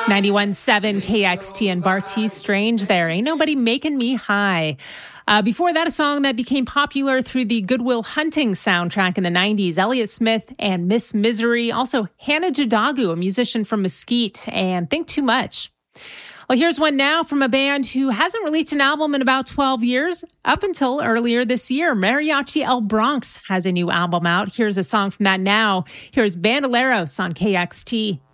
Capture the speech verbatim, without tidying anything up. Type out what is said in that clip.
ninety-one point seven K X T and Bartees Strange there. Ain't Nobody Making Me High. Uh, before that, a song that became popular through the Good Will Hunting soundtrack in the nineties, Elliott Smith and Miss Misery. Also, Hannah Jadagu, a musician from Mesquite, and Think Too Much. Well, here's one now from a band who hasn't released an album in about twelve years, up until earlier this year. Mariachi El Bronx has a new album out. Here's a song from that now. Here's Bandoleros on K X T.